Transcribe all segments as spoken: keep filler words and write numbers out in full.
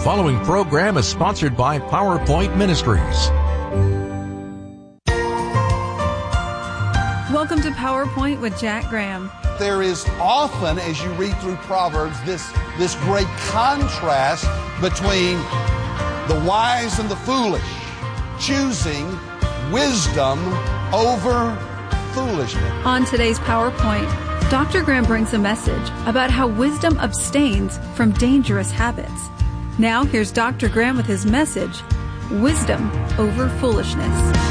following program is sponsored by PowerPoint Ministries. Welcome to PowerPoint with Jack Graham. There is often, as you read through Proverbs, this, this great contrast between the wise and the foolish, choosing wisdom over foolishness. On today's PowerPoint, Doctor Graham brings a message about how wisdom abstains from dangerous habits. Now here's Doctor Graham with his message, Wisdom Over Foolishness.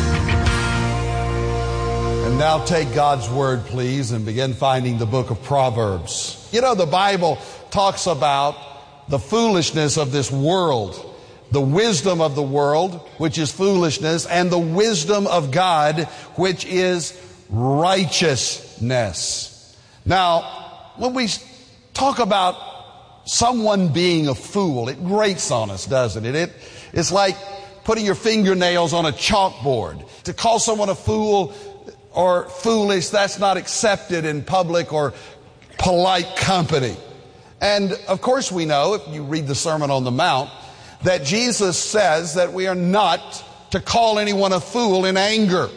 And now take God's Word, please, and begin finding the book of Proverbs. You know, the Bible talks about the foolishness of this world, the wisdom of the world, which is foolishness, and the wisdom of God, which is righteousness. Now, when we talk about someone being a fool, it grates on us, doesn't it? it? It's like putting your fingernails on a chalkboard. To call someone a fool or foolish, that's not accepted in public or polite company. And of course we know, if you read the Sermon on the Mount, that Jesus says that we are not to call anyone a fool in anger.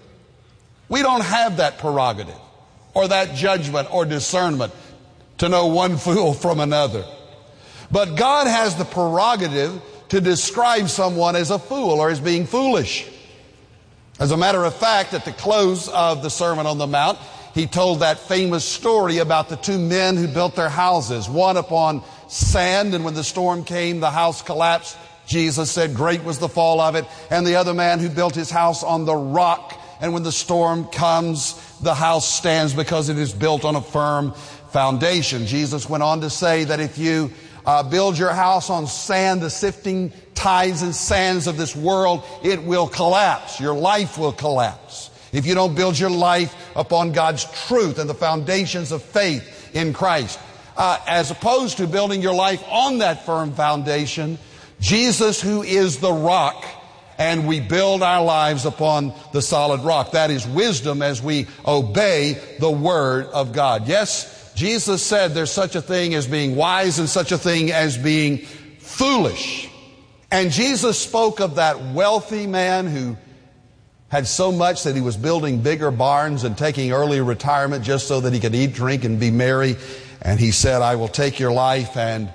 We don't have that prerogative or that judgment or discernment to know one fool from another. But God has the prerogative to describe someone as a fool or as being foolish. As a matter of fact, at the close of the Sermon on the Mount, he told that famous story about the two men who built their houses, one upon sand, and when the storm came, the house collapsed. Jesus said, great was the fall of it. And the other man who built his house on the rock, and when the storm comes, the house stands because it is built on a firm foundation. Jesus went on to say that if you uh, build your house on sand, the sifting tides and sands of this world, it will collapse. Your life will collapse. If you don't build your life upon God's truth and the foundations of faith in Christ, uh, as opposed to building your life on that firm foundation, Jesus, who is the rock, and we build our lives upon the solid rock. That is wisdom as we obey the Word of God. Yes, Jesus said there's such a thing as being wise and such a thing as being foolish. And Jesus spoke of that wealthy man who had so much that he was building bigger barns and taking early retirement just so that he could eat, drink, and be merry. And he said, I will take your life, and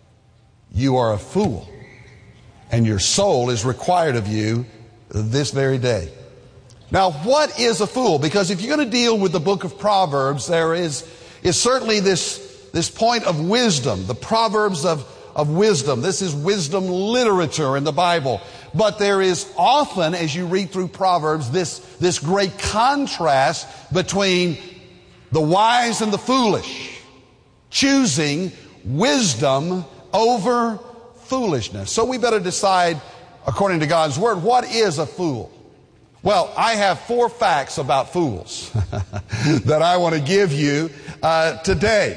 you are a fool. And your soul is required of you this very day. Now, what is a fool? Because if you're going to deal with the book of Proverbs, there is, is certainly this, this point of wisdom, the Proverbs of, of wisdom. This is wisdom literature in the Bible. But there is often, as you read through Proverbs, this, this great contrast between the wise and the foolish, choosing wisdom over foolishness. So we better decide, according to God's Word, what is a fool? Well, I have four facts about fools that I want to give you uh, today.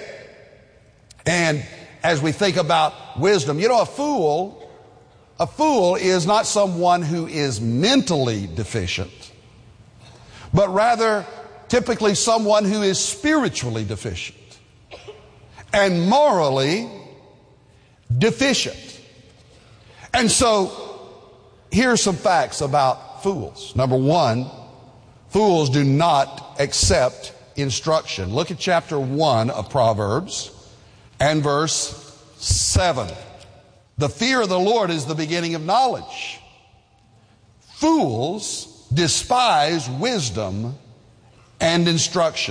And as we think about wisdom, you know, a fool, a fool is not someone who is mentally deficient, but rather typically someone who is spiritually deficient and morally deficient. And so, here are some facts about fools. Number one, fools do not accept instruction. Look at chapter one of Proverbs and verse seven. The fear of the Lord is the beginning of knowledge. Fools despise wisdom and instruction.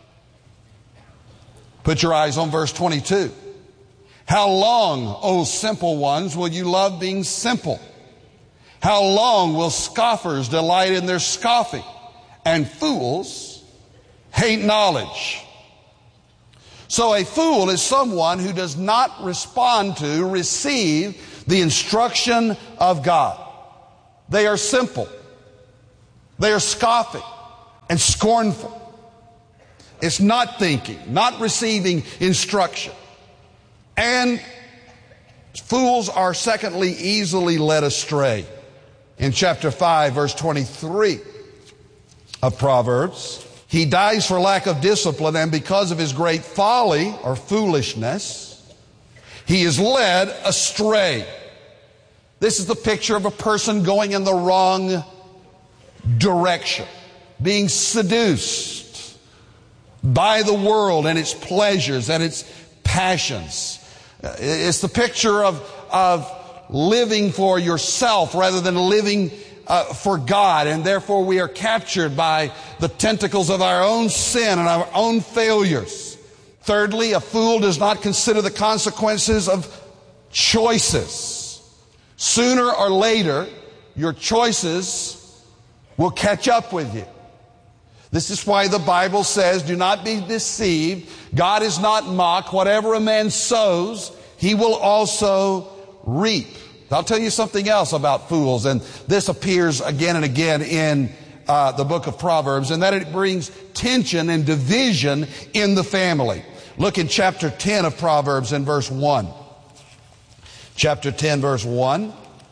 Put your eyes on verse twenty-two. How long, O simple ones, will you love being simple? How long will scoffers delight in their scoffing? And fools hate knowledge. So a fool is someone who does not respond to, receive the instruction of God. They are simple. They are scoffing and scornful. It's not thinking, not receiving instruction. And fools are, secondly, easily led astray. In chapter five, verse twenty-three of Proverbs, he dies for lack of discipline, and because of his great folly or foolishness, He is led astray. This is the picture of a person going in the wrong direction, being seduced by the world and its pleasures and its passions. It's the picture of, of living for yourself rather than living uh, for God, and therefore we are captured by the tentacles of our own sin and our own failures. Thirdly, a fool does not consider the consequences of choices. Sooner or later, your choices will catch up with you. This is why the Bible says, do not be deceived. God is not mocked. Whatever a man sows, he will also reap. I'll tell you something else about fools, and this appears again and again in uh, the book of Proverbs, and that it brings tension and division in the family. Look in chapter ten of Proverbs in verse one. Chapter ten, verse one.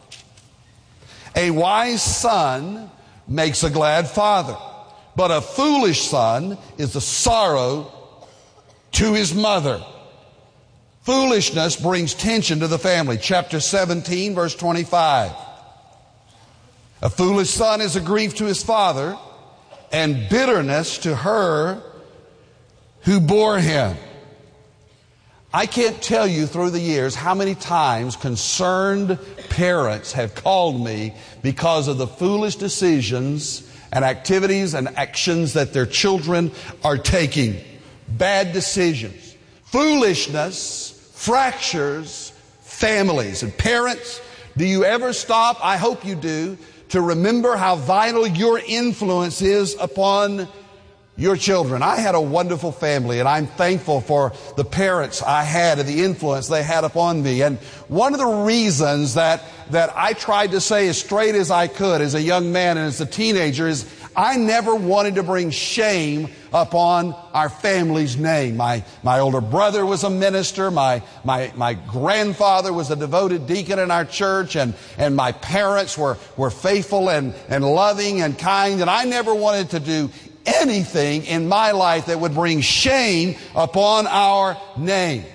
A wise son makes a glad father, but a foolish son is a sorrow to his mother. Foolishness brings tension to the family. Chapter seventeen, verse twenty-five. A foolish son is a grief to his father, and bitterness to her who bore him. I can't tell you through the years how many times concerned parents have called me because of the foolish decisions and activities and actions that their children are taking. Bad decisions. Foolishness fractures families. And parents, do you ever stop, I hope you do, to remember how vital your influence is upon your children? I had a wonderful family, and I'm thankful for the parents I had and the influence they had upon me. And one of the reasons that, that I tried to say as straight as I could as a young man and as a teenager is I never wanted to bring shame upon our family's name. My, my older brother was a minister. My, my, my grandfather was a devoted deacon in our church, and, and my parents were, were faithful and, and loving and kind. And I never wanted to do anything in my life that would bring shame upon our name.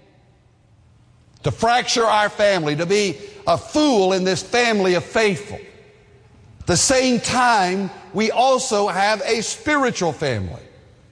To fracture our family, to be a fool in this family of faithful. At the same time, we also have a spiritual family.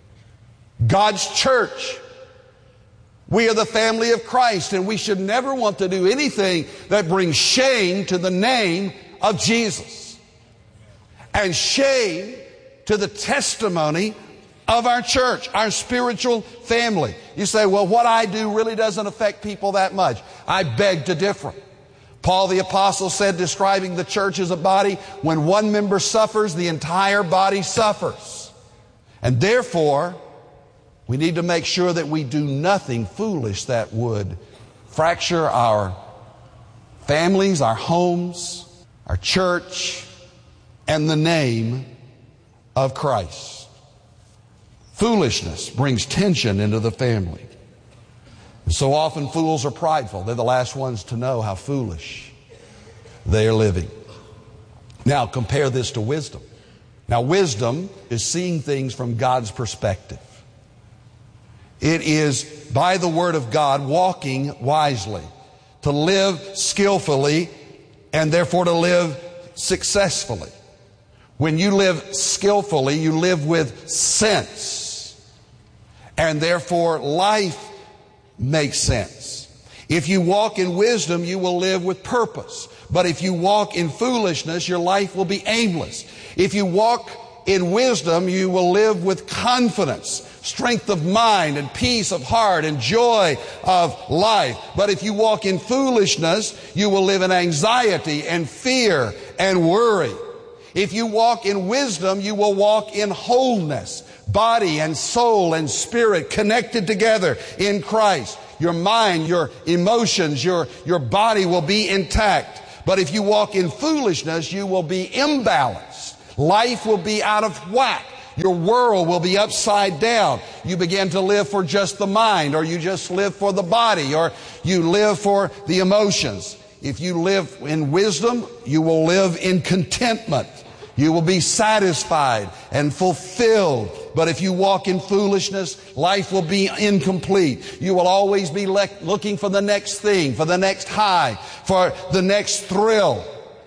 God's church. We are the family of Christ, and we should never want to do anything that brings shame to the name of Jesus. And shame to the testimony of our church, our spiritual family. You say, well, what I do really doesn't affect people that much. I beg to differ. Paul the Apostle said, describing the church as a body, when one member suffers, the entire body suffers. And therefore, we need to make sure that we do nothing foolish that would fracture our families, our homes, our church, and the name of Christ. Foolishness brings tension into the family. And so often fools are prideful. They're the last ones to know how foolish they are living. Now compare this to wisdom. Now wisdom is seeing things from God's perspective. It is by the Word of God walking wisely, to live skillfully, and therefore to live successfully. When you live skillfully, you live with sense, and therefore life makes sense. If you walk in wisdom, you will live with purpose. But if you walk in foolishness, your life will be aimless. If you walk in wisdom, you will live with confidence, strength of mind, and peace of heart, and joy of life. But if you walk in foolishness, you will live in anxiety and fear and worry. If you walk in wisdom, you will walk in wholeness, body and soul and spirit connected together in Christ. Your mind, your emotions, your, your body will be intact. But if you walk in foolishness, you will be imbalanced. Life will be out of whack. Your world will be upside down. You begin to live for just the mind, or you just live for the body, or you live for the emotions. If you live in wisdom, you will live in contentment. You will be satisfied and fulfilled. But if you walk in foolishness, life will be incomplete. You will always be le- looking for the next thing, for the next high, for the next thrill.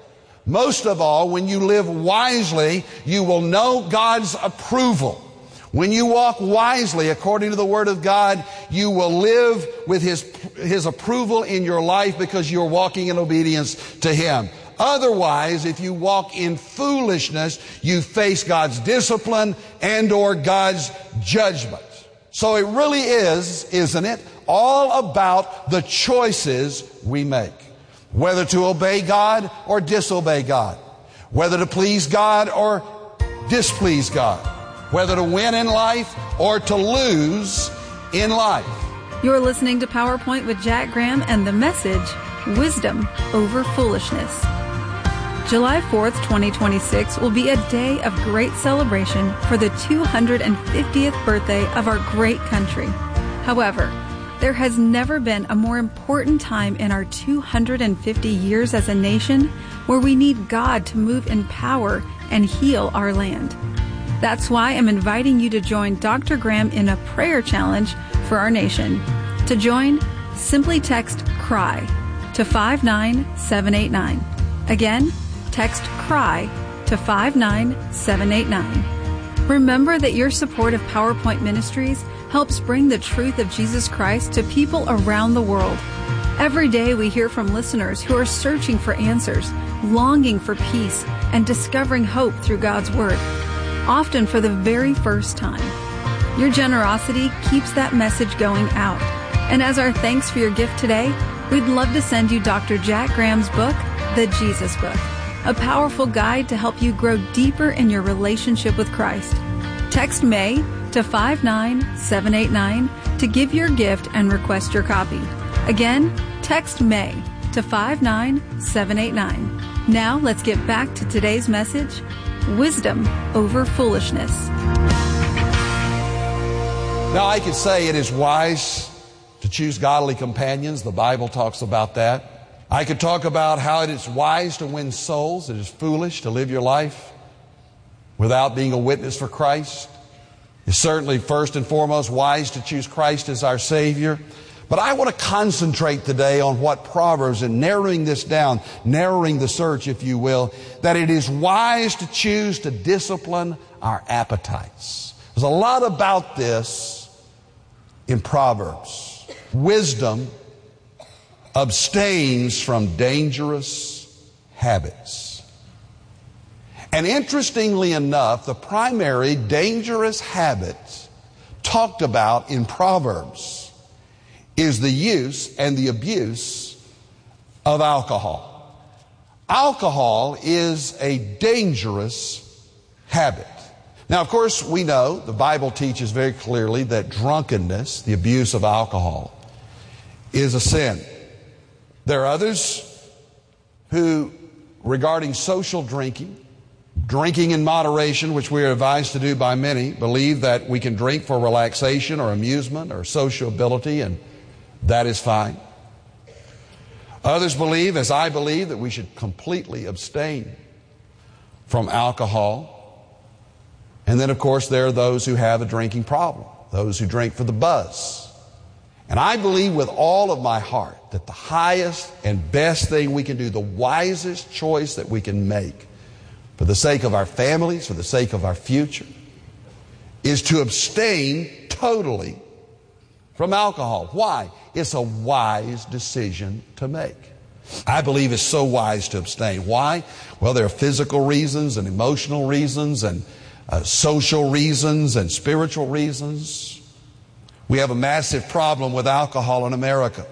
Most of all, when you live wisely, you will know God's approval. When you walk wisely according to the Word of God, you will live with His, His approval in your life because you're walking in obedience to Him. Otherwise, if you walk in foolishness, you face God's discipline and or God's judgment. So it really is, isn't it, all about the choices we make. Whether to obey God or disobey God. Whether to please God or displease God. Whether to win in life or to lose in life. You're listening to PowerPoint with Jack Graham and the message, Wisdom Over Foolishness. July fourth, twenty twenty-six will be a day of great celebration for the two hundred fiftieth birthday of our great country. However, there has never been a more important time in our two hundred fifty years as a nation where we need God to move in power and heal our land. That's why I'm inviting you to join Doctor Graham in a prayer challenge for our nation. To join, simply text CRY to five nine seven eight nine. Again, text CRY to five nine seven eight nine. Remember that your support of PowerPoint Ministries helps bring the truth of Jesus Christ to people around the world. Every day we hear from listeners who are searching for answers, longing for peace, and discovering hope through God's Word, often for the very first time. Your generosity keeps that message going out. And as our thanks for your gift today, we'd love to send you Doctor Jack Graham's book, The Jesus Book, a powerful guide to help you grow deeper in your relationship with Christ. Text May to five nine seven eight nine to give your gift and request your copy. Again, text May to five nine seven eight nine. Now let's get back to today's message, Wisdom Over Foolishness. Now I could say it is wise to choose godly companions. The Bible talks about that. I could talk about how it is wise to win souls. It is foolish to live your life without being a witness for Christ. It's certainly first and foremost wise to choose Christ as our Savior. But I want to concentrate today on what Proverbs, and narrowing this down, narrowing the search, if you will, that it is wise to choose to discipline our appetites. There's a lot about this in Proverbs. Wisdom abstains from dangerous habits. And interestingly enough, the primary dangerous habit talked about in Proverbs is the use and the abuse of alcohol. Alcohol is a dangerous habit. Now, of course, we know the Bible teaches very clearly that drunkenness, the abuse of alcohol, is a sin. There are others who, regarding social drinking, drinking in moderation, which we are advised to do by many, believe that we can drink for relaxation or amusement or sociability, and that is fine. Others believe, as I believe, that we should completely abstain from alcohol. And then, of course, there are those who have a drinking problem, those who drink for the buzz. And I believe with all of my heart that the highest and best thing we can do, the wisest choice that we can make for the sake of our families, for the sake of our future, is to abstain totally from alcohol. Why? It's a wise decision to make. I believe it's so wise to abstain. Why? Well, there are physical reasons and emotional reasons and uh, social reasons and spiritual reasons. We have a massive problem with alcohol in America.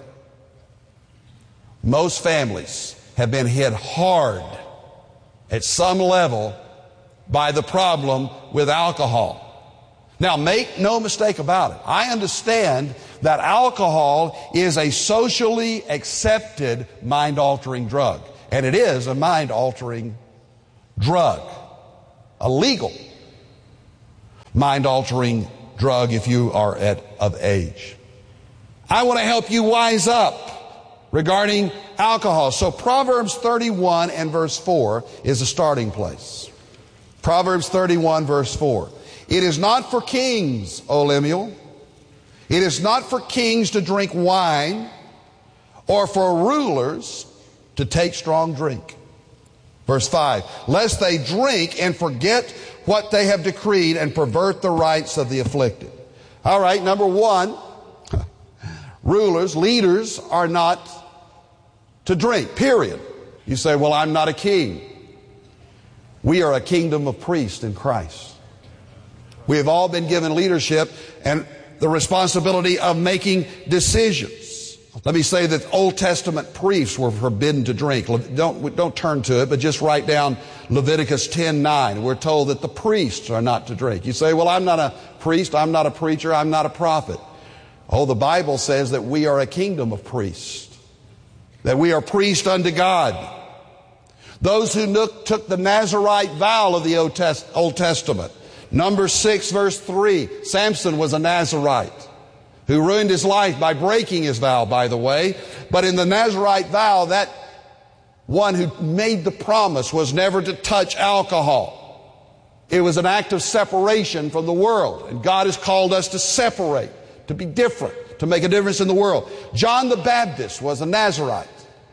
Most families have been hit hard at some level by the problem with alcohol. Now, make no mistake about it. I understand that alcohol is a socially accepted mind-altering drug. And it is a mind-altering drug. A legal mind-altering drug if you are at, of age. I want to help you wise up regarding alcohol. So Proverbs thirty-one and verse four is a starting place. Proverbs thirty-one verse four. It is not for kings, O Lemuel. It is not for kings to drink wine, or for rulers to take strong drink. Verse five, lest they drink and forget what they have decreed and pervert the rights of the afflicted. All right, number one, rulers, leaders are not to drink, period. You say, well, I'm not a king. We are a kingdom of priests in Christ. We have all been given leadership and the responsibility of making decisions. Let me say that Old Testament priests were forbidden to drink. Don't, don't turn to it, but just write down Leviticus ten nine. We're told that the priests are not to drink. You say, well, I'm not a priest, I'm not a preacher, I'm not a prophet. Oh, the Bible says that we are a kingdom of priests, that we are priests unto God. Those who took the Nazirite vow of the Old Testament. Numbers six, verse three, Samson was a Nazirite who ruined his life by breaking his vow, by the way. But in the Nazirite vow, that one who made the promise was never to touch alcohol. It was an act of separation from the world. And God has called us to separate, to be different, to make a difference in the world. John the Baptist was a Nazirite.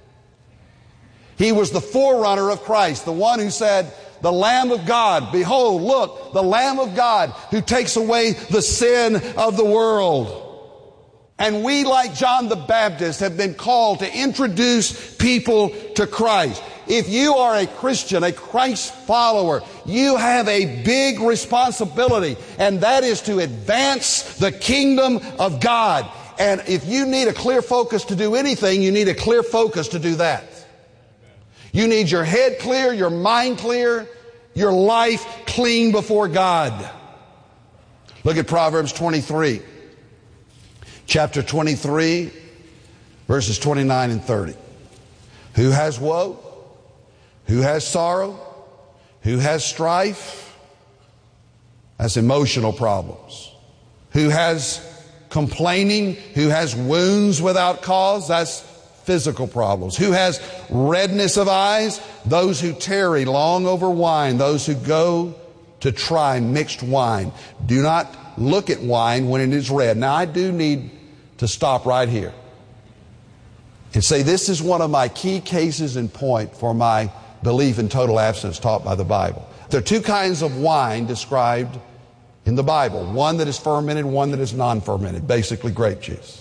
He was the forerunner of Christ, the one who said, the Lamb of God, behold, look, the Lamb of God who takes away the sin of the world. And we, like John the Baptist, have been called to introduce people to Christ. If you are a Christian, a Christ follower, you have a big responsibility, and that is to advance the kingdom of God. And if you need a clear focus to do anything, you need a clear focus to do that. You need your head clear, your mind clear, your life clean before God. Look at Proverbs twenty-three. Chapter twenty-three, verses twenty-nine and thirty. Who has woe? Who has sorrow? Who has strife? That's emotional problems. Who has complaining? Who has wounds without cause? That's physical problems. Who has redness of eyes? Those who tarry long over wine. Those who go to try mixed wine. Do not look at wine when it is red. Now, I do need to stop right here and say this is one of my key cases in point for my belief in total abstinence taught by the Bible. There are two kinds of wine described in the Bible. One that is fermented, one that is non-fermented, basically grape juice.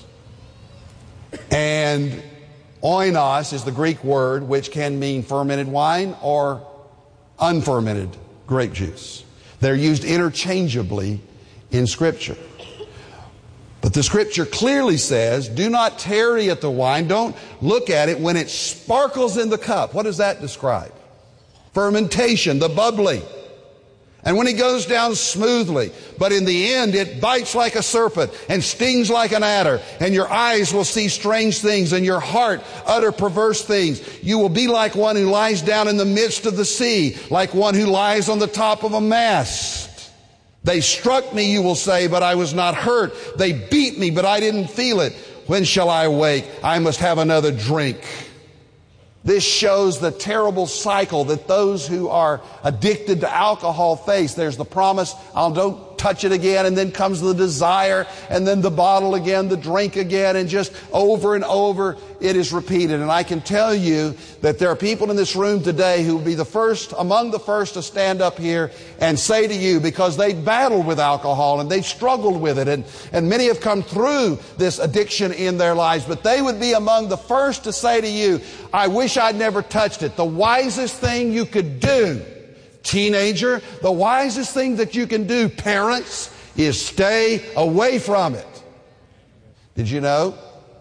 And oinos is the Greek word which can mean fermented wine or unfermented grape juice. They're used interchangeably in Scripture. But the Scripture clearly says, do not tarry at the wine. Don't look at it when it sparkles in the cup. What does that describe? Fermentation, the bubbly. And when it goes down smoothly, but in the end it bites like a serpent and stings like an adder, and your eyes will see strange things and your heart utter perverse things. You will be like one who lies down in the midst of the sea, like one who lies on the top of a mast. They struck me, you will say, but I was not hurt. They beat me, but I didn't feel it. When shall I awake? I must have another drink. This shows the terrible cycle that those who are addicted to alcohol face. There's the promise, I'll don't touch it again, and then comes the desire, and then the bottle again, the drink again, and just over and over it is repeated. And I can tell you that there are people in this room today who will be the first, among the first to stand up here and say to you, because they've battled with alcohol and they've struggled with it, and, and many have come through this addiction in their lives, but they would be among the first to say to you, I wish I'd never touched it. The wisest thing you could do, teenager, the wisest thing that you can do, parents, is stay away from it. Did you know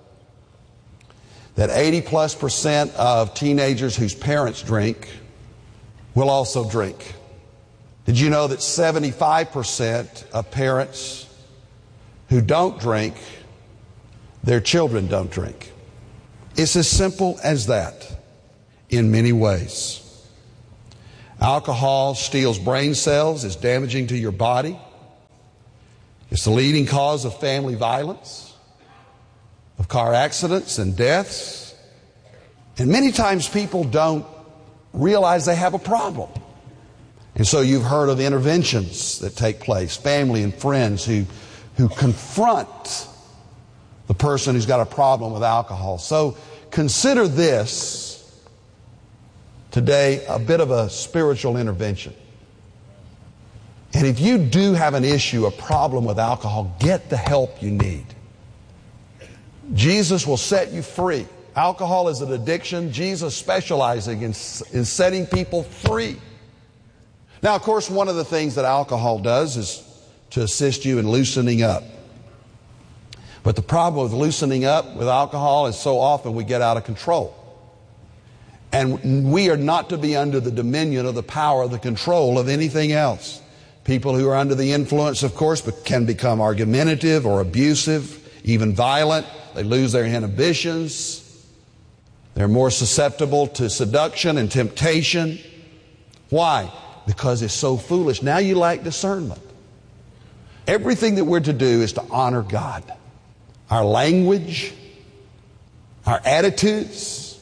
that eighty plus percent of teenagers whose parents drink will also drink? Did you know that seventy-five percent of parents who don't drink, their children don't drink? It's as simple as that in many ways. Alcohol steals brain cells, is damaging to your body. It's the leading cause of family violence, of car accidents and deaths. And many times people don't realize they have a problem. And so you've heard of interventions that take place, family and friends who, who confront the person who's got a problem with alcohol. So consider this today a bit of a spiritual intervention. And if you do have an issue, a problem with alcohol, get the help you need. Jesus will set you free. Alcohol is an addiction. Jesus specializing in, in setting people free. Now, of course, one of the things that alcohol does is to assist you in loosening up. But the problem with loosening up with alcohol is so often we get out of control. And we are not to be under the dominion of the power, the control of anything else. People who are under the influence, of course, can become argumentative or abusive, even violent. They lose their inhibitions. They're more susceptible to seduction and temptation. Why? Because it's so foolish. Now you lack discernment. Everything that we're to do is to honor God. Our language, our attitudes,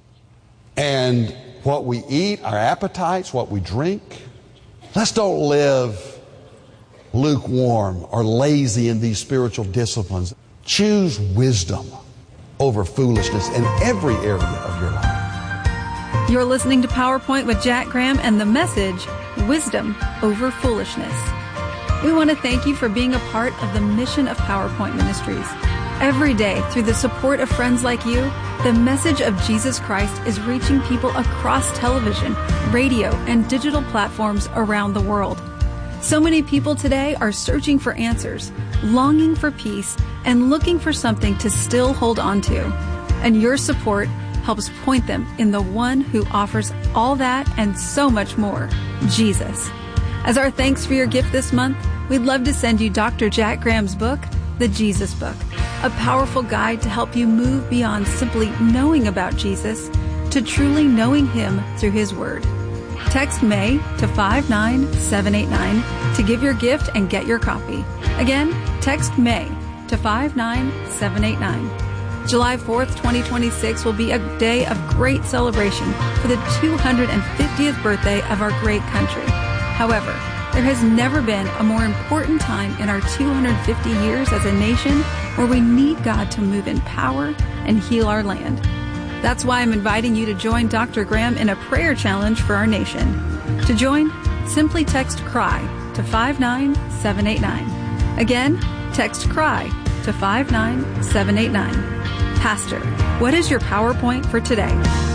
and what we eat, our appetites, what we drink. Let's don't live lukewarm or lazy in these spiritual disciplines. Choose wisdom over foolishness in every area of your life. You're listening to PowerPoint with Jack Graham and the message, Wisdom Over Foolishness. We want to thank you for being a part of the mission of PowerPoint Ministries. Every day, through the support of friends like you, the message of Jesus Christ is reaching people across television, radio, and digital platforms around the world. So many people today are searching for answers, longing for peace, and looking for something to still hold on to. And your support helps point them in the one who offers all that and so much more, Jesus. As our thanks for your gift this month, we'd love to send you Doctor Jack Graham's book, The Jesus Book, a powerful guide to help you move beyond simply knowing about Jesus to truly knowing Him through His Word. Text May to five nine seven eight nine to give your gift and get your copy. Again, text May to five nine seven eight nine. July fourth, twenty twenty-six will be a day of great celebration for the two hundred fiftieth birthday of our great country. However, there has never been a more important time in our two hundred fifty years as a nation where we need God to move in power and heal our land. That's why I'm inviting you to join Doctor Graham in a prayer challenge for our nation. To join, simply text CRY to five nine seven eight nine. Again, text CRY to five nine seven eight nine. Pastor, what is your PowerPoint for today?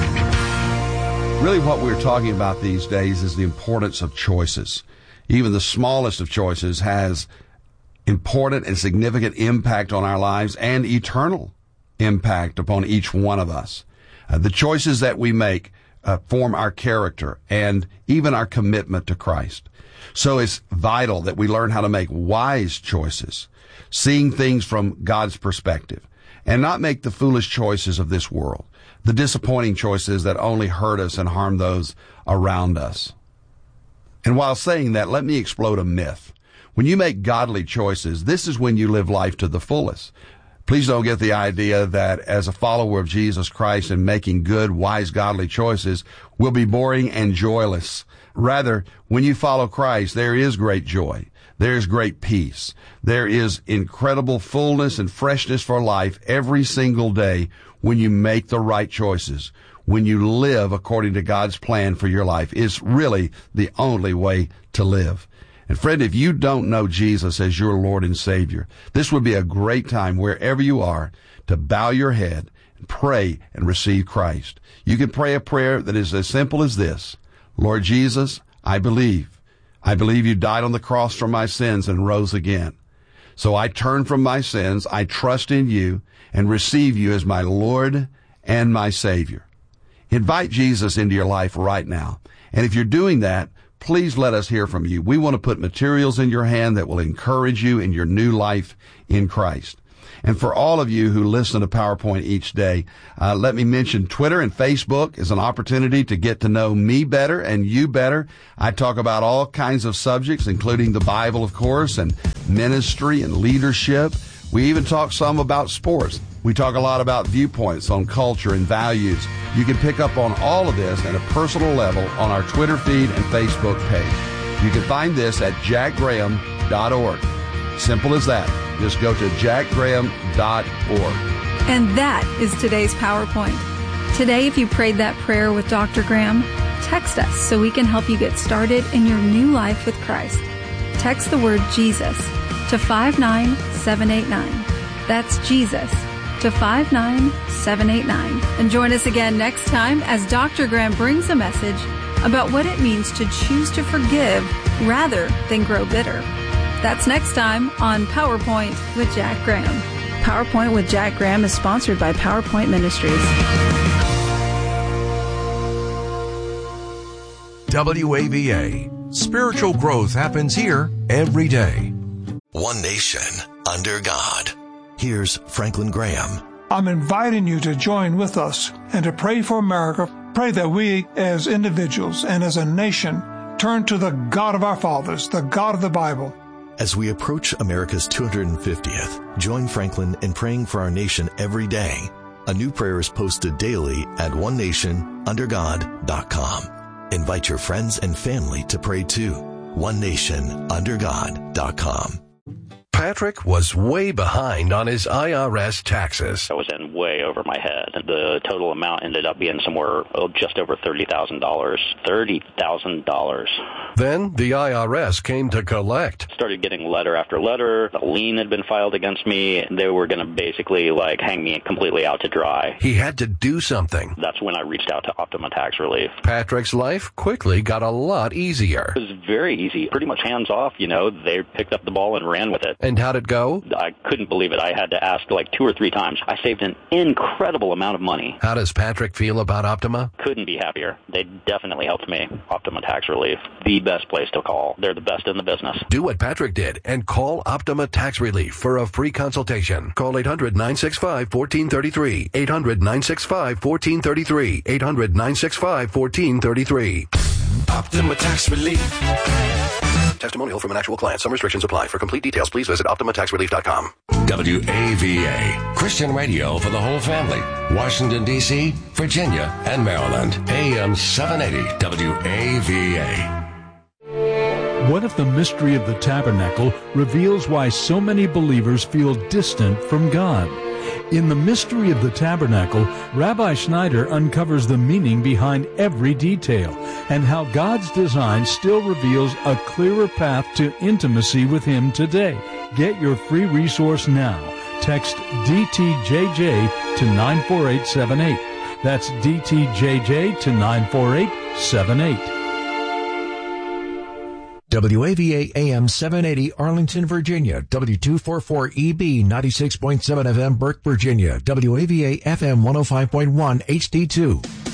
Really what we're talking about these days is the importance of choices. Even the smallest of choices has important and significant impact on our lives and eternal impact upon each one of us. Uh, the choices that we make uh, form our character and even our commitment to Christ. So it's vital that we learn how to make wise choices, seeing things from God's perspective, and not make the foolish choices of this world, the disappointing choices that only hurt us and harm those around us. And while saying that, let me explode a myth. When you make godly choices, this is when you live life to the fullest. Please don't get the idea that as a follower of Jesus Christ and making good, wise, godly choices will be boring and joyless. Rather, when you follow Christ, there is great joy. There is great peace. There is incredible fullness and freshness for life every single day when you make the right choices. When you live according to God's plan for your life, is really the only way to live. And friend, if you don't know Jesus as your Lord and Savior, this would be a great time wherever you are to bow your head and pray and receive Christ. You can pray a prayer that is as simple as this. Lord Jesus, I believe. I believe you died on the cross for my sins and rose again. So I turn from my sins, I trust in you, and receive you as my Lord and my Savior. Invite Jesus into your life right now. And if you're doing that, please let us hear from you. We want to put materials in your hand that will encourage you in your new life in Christ. And for all of you who listen to PowerPoint each day, uh, let me mention Twitter and Facebook is an opportunity to get to know me better and you better. I talk about all kinds of subjects, including the Bible, of course, and ministry and leadership. We even talk some about sports. We talk a lot about viewpoints on culture and values. You can pick up on all of this at a personal level on our Twitter feed and Facebook page. You can find this at jack graham dot org. Simple as that. Just go to jack graham dot org. And that is today's PowerPoint. Today, if you prayed that prayer with Doctor Graham, text us so we can help you get started in your new life with Christ. Text the word Jesus to five nine seven eight nine. That's Jesus to five nine seven eight nine. And join us again next time as Doctor Graham brings a message about what it means to choose to forgive rather than grow bitter. That's next time on PowerPoint with Jack Graham. PowerPoint with Jack Graham is sponsored by PowerPoint Ministries. W A V A. Spiritual growth happens here every day. One nation under God. Here's Franklin Graham. I'm inviting you to join with us and to pray for America. Pray that we as individuals and as a nation turn to the God of our fathers, the God of the Bible. As we approach America's two hundred fiftieth, join Franklin in praying for our nation every day. A new prayer is posted daily at one nation under god dot com. Invite your friends and family to pray too. one nation under god dot com. Patrick was way behind on his I R S taxes. I was in way over my head. The total amount ended up being somewhere oh, just over thirty thousand dollars. thirty thousand dollars. Then the I R S came to collect. Started getting letter after letter. A lien had been filed against me. They were going to basically like hang me completely out to dry. He had to do something. That's when I reached out to Optima Tax Relief. Patrick's life quickly got a lot easier. It was very easy. Pretty much hands off, you know. They picked up the ball and ran with it. And how'd it go? I couldn't believe it. I had to ask like two or three times. I saved an incredible amount of money. How does Patrick feel about Optima? Couldn't be happier. They definitely helped me. Optima Tax Relief, the best place to call. They're the best in the business. Do what Patrick did and call Optima Tax Relief for a free consultation. Call eight hundred nine six five one four three three. eight hundred nine six five one four three three. eight hundred nine six five one four three three. Optima Tax Relief. Testimonial from an actual client. Some restrictions apply. For complete details, please visit optima tax relief dot com. W A V A, Christian radio for the whole family. Washington, D C, Virginia, and Maryland. A M seven eighty W A V A. What if the mystery of the tabernacle reveals why so many believers feel distant from God? In The Mystery of the Tabernacle, Rabbi Schneider uncovers the meaning behind every detail and how God's design still reveals a clearer path to intimacy with Him today. Get your free resource now. Text D T J J to nine four eight seven eight. That's D T J J to nine four eight seven eight. W A V A A M seven eighty Arlington, Virginia. W two forty-four E B ninety-six point seven F M Burke, Virginia. W A V A F M one oh five point one H D two.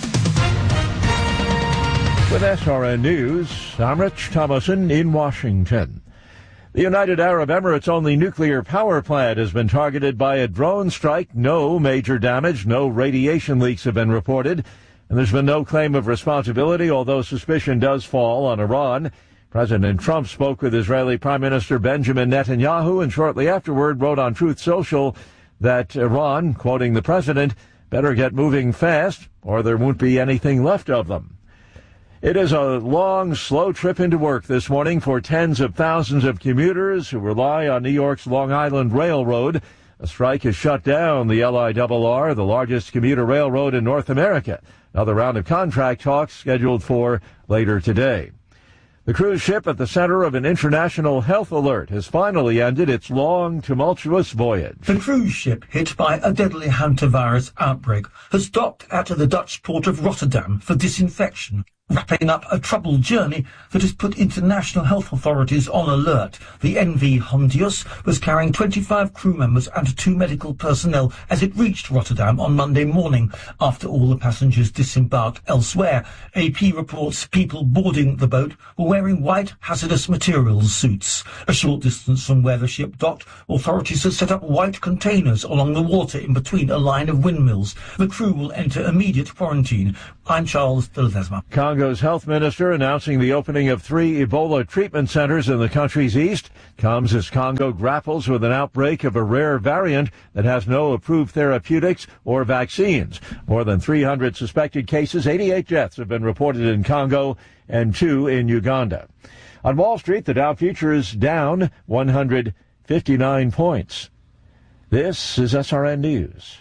With S R N News, I'm Rich Thomason in Washington. The United Arab Emirates' only nuclear power plant has been targeted by a drone strike. No major damage, no radiation leaks have been reported, and there's been no claim of responsibility, although suspicion does fall on Iran. President Trump spoke with Israeli Prime Minister Benjamin Netanyahu and shortly afterward wrote on Truth Social that Iran, quoting the president, better get moving fast or there won't be anything left of them. It is a long, slow trip into work this morning for tens of thousands of commuters who rely on New York's Long Island Railroad. A strike has shut down the L I R R, the largest commuter railroad in North America. Another round of contract talks scheduled for later today. The cruise ship at the center of an international health alert has finally ended its long, tumultuous voyage. The cruise ship, hit by a deadly hantavirus outbreak, has docked at the Dutch port of Rotterdam for disinfection, wrapping up a troubled journey that has put international health authorities on alert. The N V Hondius was carrying twenty-five crew members and two medical personnel as it reached Rotterdam on Monday morning after all the passengers disembarked elsewhere. A P reports people boarding the boat were wearing white hazardous materials suits. A short distance from where the ship docked, authorities have set up white containers along the water in between a line of windmills. The crew will enter immediate quarantine. I'm Charles de Ledesma. Congo's health minister announcing the opening of three Ebola treatment centers in the country's east comes as Congo grapples with an outbreak of a rare variant that has no approved therapeutics or vaccines. More than three hundred suspected cases, eighty-eight deaths have been reported in Congo and two in Uganda. On Wall Street, the Dow future is down one hundred fifty-nine points. This is S R N News.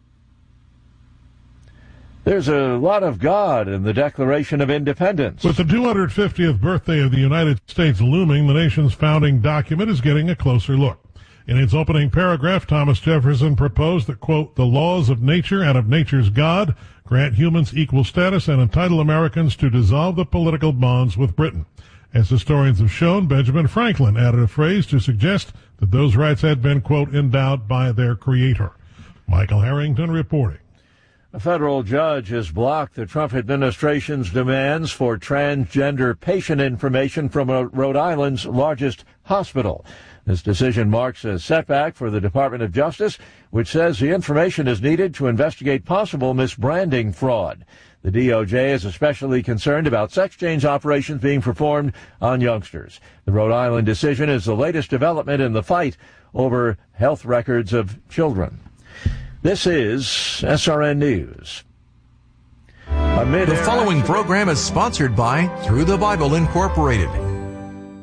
There's a lot of God in the Declaration of Independence. With the two hundred fiftieth birthday of the United States looming, the nation's founding document is getting a closer look. In its opening paragraph, Thomas Jefferson proposed that, quote, the laws of nature and of nature's God grant humans equal status and entitle Americans to dissolve the political bonds with Britain. As historians have shown, Benjamin Franklin added a phrase to suggest that those rights had been, quote, endowed by their creator. Michael Harrington reporting. A federal judge has blocked the Trump administration's demands for transgender patient information from Rhode Island's largest hospital. This decision marks a setback for the Department of Justice, which says the information is needed to investigate possible misbranding fraud. The D O J is especially concerned about sex change operations being performed on youngsters. The Rhode Island decision is the latest development in the fight over health records of children. This is S R N News. The following program is sponsored by Through the Bible Incorporated.